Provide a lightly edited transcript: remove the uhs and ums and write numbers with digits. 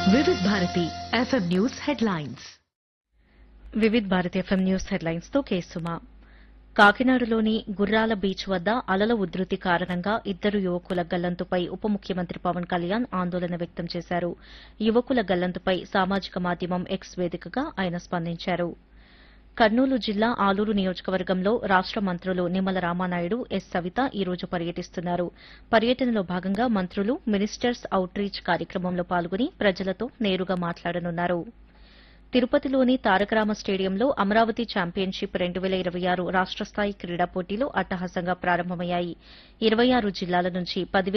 Vividh Bharati FM news headlines. Vividh Bharati FM news headlines తో కేసుమా. కాకినాడలోని గుర్రాల beach వద్ద అలల ఉధృతి కారణంగా ఇద్దరు యువకుల గల్లంతుపై ఉప ముఖ్యమంత్రి పవన్ కళ్యాణ్ ఆందోళన వ్యక్తం చేశారు. యువకుల గల్లంతుపై సామాజిక మాధ్యమం ఎక్స్ వేదికగా ఆయన స్పందించారు. కర్నూలు జిల్లా ఆలూరు నియోజకవర్గంలో రాష్ట మంత్రులు నిమ్మల రామానాయుడు, ఎస్ సవిత ఈ రోజు పర్యటిస్తున్నారు. పర్యటనలో భాగంగా మంత్రులు మినిస్టర్స్ అవుట్ రీచ్ కార్యక్రమంలో పాల్గొని ప్రజలతో నేరుగా మాట్లాడనున్నారు. తిరుపతిలోని తారకరామ స్టేడియంలో అమరావతి ఛాంపియన్షిప్ 2026 రాష్ట స్థాయి క్రీడా పోటీలు అట్టహాసంగా ప్రారంభమయ్యాయి. 26 జిల్లాల నుంచి 10,000